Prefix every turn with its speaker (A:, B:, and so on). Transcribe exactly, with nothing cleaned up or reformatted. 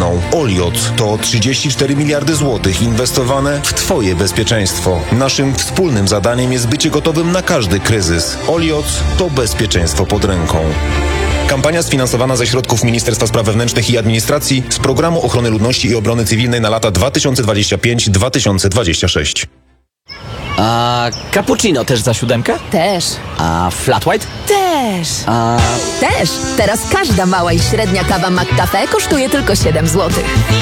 A: rodziną. Oliot to trzydzieści cztery miliardy złotych inwestowane w Twoje bezpieczeństwo. Naszym wspólnym zadaniem jest bycie gotowym na każdy kryzys. Oliot to bezpieczeństwo pod ręką. Kampania sfinansowana ze środków Ministerstwa Spraw Wewnętrznych i Administracji z Programu Ochrony Ludności i Obrony Cywilnej na lata dwa tysiące dwudziesty piąty do dwa tysiące dwudziestego szóstego.
B: A cappuccino też za siódemkę?
C: Też.
B: A flat white?
C: Też.
B: A...
C: Też. Teraz każda mała i średnia kawa McCafe kosztuje tylko siedem złotych.